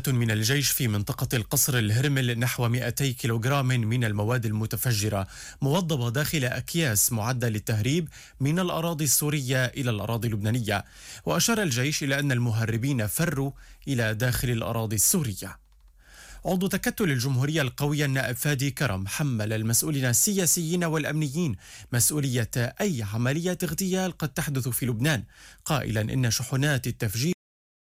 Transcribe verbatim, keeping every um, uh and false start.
من الجيش في منطقة القصر الهرمل نحو مئتي كيلوغرام من المواد المتفجرة موضبة داخل أكياس معدة للتهريب من الأراضي السورية إلى الأراضي اللبنانية. وأشار الجيش إلى أن المهربين فروا إلى داخل الأراضي السورية. عضو تكتل الجمهورية القوية النائب فادي كرم حمل المسؤولين السياسيين والأمنيين مسؤولية أي عملية اغتيال قد تحدث في لبنان، قائلا إن شحنات التفجير